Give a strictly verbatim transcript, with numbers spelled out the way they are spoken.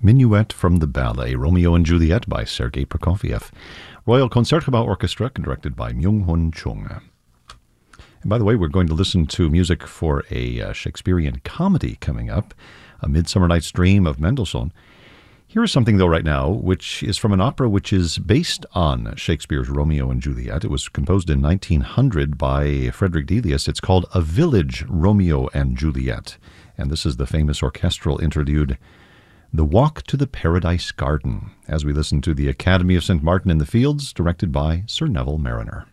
Minuet from the ballet Romeo and Juliet by Sergei Prokofiev. Royal Concertgebouw Orchestra, directed by Myung-Hun Chung. And by the way, we're going to listen to music for a uh, Shakespearean comedy coming up, A Midsummer Night's Dream of Mendelssohn. Here is something, though, right now, which is from an opera which is based on Shakespeare's Romeo and Juliet. It was composed in nineteen hundred by Frederick Delius. It's called A Village Romeo and Juliet. And this is the famous orchestral interlude, The Walk to the Paradise Garden, as we listen to the Academy of Saint Martin in the Fields, directed by Sir Neville Mariner.